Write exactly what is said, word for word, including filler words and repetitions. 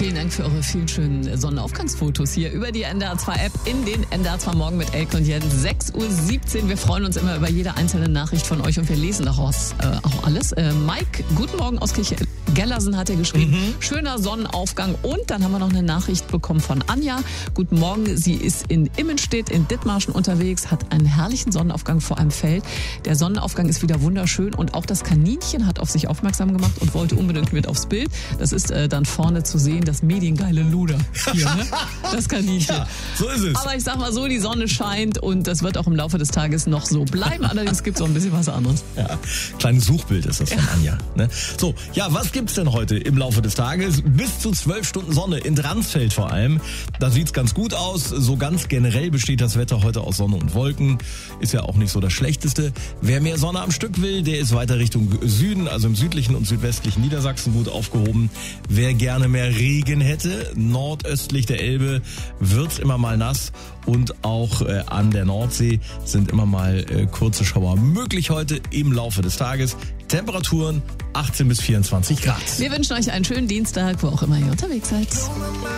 vielen Dank für eure vielen schönen Sonnenaufgangsfotos hier über die N D R zwei App in den N D R zwei Morgen mit Elke und Jens. sechs Uhr siebzehn. Wir freuen uns immer über jede einzelne Nachricht von euch und wir lesen daraus äh, auch alles. Äh, Mike, guten Morgen aus Kirche Gellersen hat er geschrieben. Mhm. Schöner Sonnenaufgang. Und dann haben wir noch eine Nachricht bekommen von Anja. Guten Morgen. Sie ist in Immenstedt in Dithmarschen unterwegs, hat einen herrlichen Sonnenaufgang vor einem Feld. Der Sonnenaufgang ist wieder wunderschön und auch das Kaninchen hat auf sich aufmerksam gemacht und wollte unbedingt mit aufs Bild. Das ist äh, dann vorne zu sehen, das mediengeile Luder hier, ne? Das Kaninchen. Ja, so ist es. Aber ich sag mal so, die Sonne scheint und das wird auch im Laufe des Tages noch so bleiben. Allerdings gibt es auch ein bisschen was anderes. Ja, kleines Suchbild ist das von Anja. Ne? So, ja, was gibt's denn heute im Laufe des Tages? Bis zu zwölf Stunden Sonne, in Dransfeld vor allem. Da sieht's ganz gut aus. So ganz generell besteht das Wetter heute aus Sonne und Wolken. Ist ja auch nicht so das Schlechteste. Wer mehr Sonne am Stück will, der ist weiter Richtung Süden, also im südlichen und südwestlichen Niedersachsen gut aufgehoben. Wer gerne mehr Regen hätte, nordöstlich der Elbe wird's immer mal nass und auch äh, an der Nordsee sind immer mal äh, kurze Schauer möglich heute im Laufe des Tages. Temperaturen achtzehn bis vierundzwanzig Grad. Wir wünschen euch einen schönen Dienstag, wo auch immer ihr unterwegs seid.